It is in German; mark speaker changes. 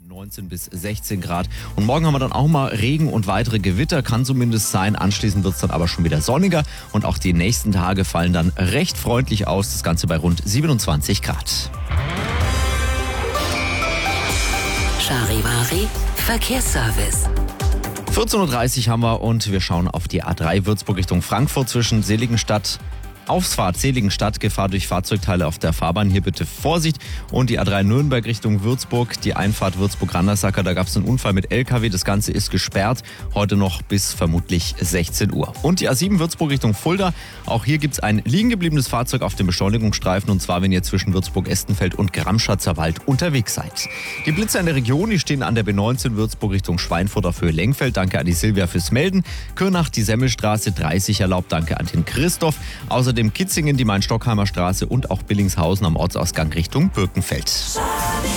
Speaker 1: 19 bis 16 Grad. Und morgen haben wir dann auch mal Regen und weitere Gewitter, kann zumindest sein. Anschließend wird es dann aber schon wieder sonniger. Und auch die nächsten Tage fallen dann recht freundlich aus. Das Ganze bei rund 27 Grad.
Speaker 2: Charivari Verkehrsservice.
Speaker 1: 14.30 Uhr haben wir und wir schauen auf die A3 Würzburg Richtung Frankfurt zwischen Seligenstadt. Ausfahrt Seligenstadt, Gefahr durch Fahrzeugteile auf der Fahrbahn. Hier bitte Vorsicht. Und die A3 Nürnberg Richtung Würzburg, die Einfahrt Würzburg-Randersacker. Da gab es einen Unfall mit LKW. Das Ganze ist gesperrt. Heute noch bis vermutlich 16 Uhr. Und die A7 Würzburg Richtung Fulda. Auch hier gibt es ein liegen gebliebenes Fahrzeug auf dem Beschleunigungsstreifen. Und zwar, wenn ihr zwischen Würzburg-Estenfeld und Gramschatzer Wald unterwegs seid. Die Blitzer in der Region, die stehen an der B19 Würzburg Richtung Schweinfurt auf Höhe Lengfeld. Danke an die Silvia fürs Melden. Kürnach, die Semmelstraße 30 erlaubt. Danke an den Christoph. Außerdem Kitzingen, die Main-Stockheimer Straße und auch Billingshausen am Ortsausgang Richtung Birkenfeld.